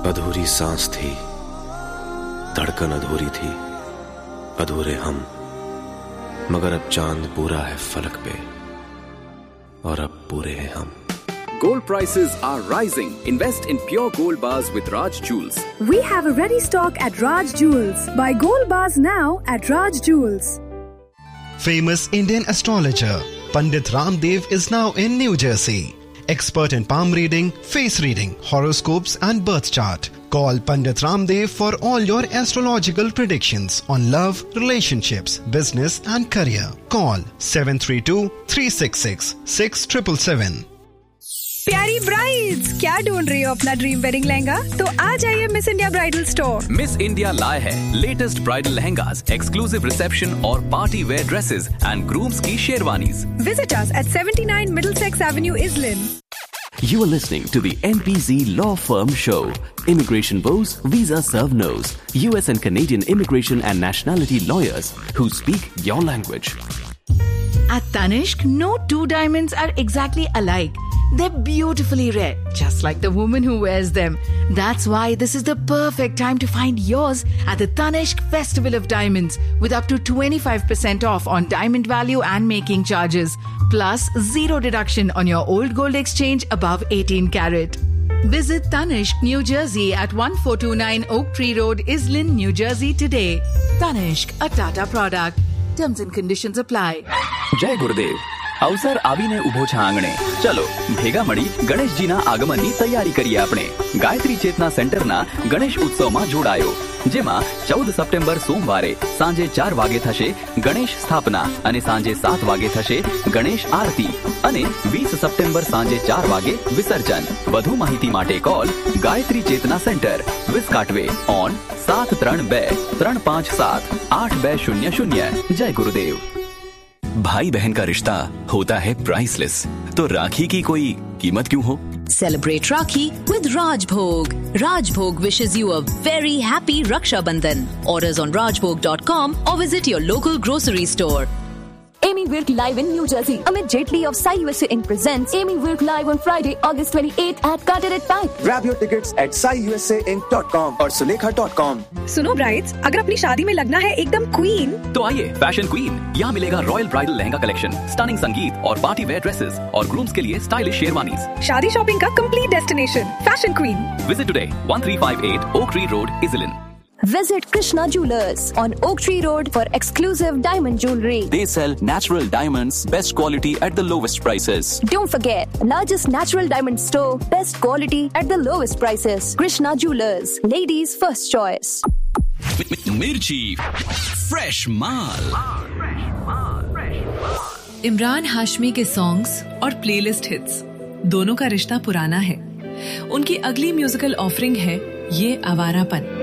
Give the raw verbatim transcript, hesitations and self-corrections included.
अधूरी सांस थी, धड़कन अधूरी थी, अधूरे हम, मगर अब चांद पूरा है फलक पे और अब पूरे हैं हम. Gold prices are rising. Invest in pure gold bars with Raj Jewels. We have a ready stock at Raj Jewels. Buy gold bars now at Raj Jewels. Famous Indian astrologer Pandit Ramdev is now in New Jersey. Expert in palm reading, face reading, horoscopes and birth chart. Call Pandit Ramdev for all your astrological predictions on love, relationships, business and career. Call seven three two, three six six, six seven seven seven. प्यारी brides, क्या ढूंढ रही हो अपना dream wedding lehenga? तो आ जाइए miss India bridal store. Miss India लाए है latest bridal lehengas, exclusive reception और party wear dresses and grooms की sherwanis. Visit us at seventy-nine Middlesex Avenue, Islin. You are listening to the N P Z Law Firm Show. Immigration woes, visa serve no's. U S and Canadian immigration and nationality lawyers who speak your language. At Tanishq, no two diamonds are exactly alike. They're beautifully red, just like the woman who wears them. That's why this is the perfect time to find yours at the Tanishq Festival of Diamonds with up to twenty-five percent off on diamond value and making charges. Plus zero deduction on your old gold exchange above eighteen carat. Visit Tanishq, New Jersey at fourteen twenty-nine Oak Tree Road, Islin, New Jersey today. Tanishq, a Tata product. Terms and conditions apply. જય ગુરુદેવ. અવસર આવીને ઉભો છે આંગણે. ચલો ભેગા મળી ગણેશજીના આગમનની તૈયારી કરીએ આપણે. ગાયત્રી ચેતના સેન્ટરના ગણેશ ઉત્સવમાં જોડાયો, જેમાં ચૌદ સપ્ટેમ્બર સોમવારે સાંજે ચાર વાગે થશે ગણેશ સ્થાપના અને સાંજે સાત વાગે થશે ગણેશ આરતી અને વીસ સપ્ટેમ્બર સાંજે ચાર વાગે વિસર્જન. વધુ માહિતી માટે call Gayatri Chetana centre, વિસ્કાટવે on સાત ત્રણ બે ત્રણ પાંચ સાત આઠ બે શૂન્ય શૂન્ય. જય गुरुदेव. भाई बहन का रिश्ता होता है प्राइसलेस, तो राखी की कोई कीमत क्यों हो? Celebrate Rakhi with Rajbhog. Rajbhog wishes you a very happy Raksha Bandhan. Orders on rajbhog dot com or visit your local grocery store. Amy Wilk live in New Jersey. Amit Jaitley of Sai U S A Incorporated presents Amy Wilk live on Friday, August twenty-eighth at Carter at five. Grab your tickets at sai u s a inc dot com और sulekha dot com. सुनो brides, अगर अपनी शादी में लगना है एकदम queen, तो आइए फैशन क्वीन. यहाँ मिलेगा royal bridal lehenga collection, stunning संगीत और पार्टी वेयर ड्रेसेस और ग्रूम्स के लिए स्टाइलिश शेरवानीज. शादी शॉपिंग का complete destination, fashion queen. Visit today, thirteen fifty-eight Oak Tree Road, Islin. Visit Krishna Jewelers on Oak Tree Road for exclusive diamond jewelry. They sell natural diamonds, best quality at the lowest prices. Don't forget, largest natural diamond store, best quality at the lowest prices. Krishna Jewelers, ladies' first choice. मिर्ची fresh माल. इमरान हाशमी के songs और playlist hits दोनों का रिश्ता पुराना है. उनकी अगली म्यूजिकल ऑफरिंग है ये आवारापन.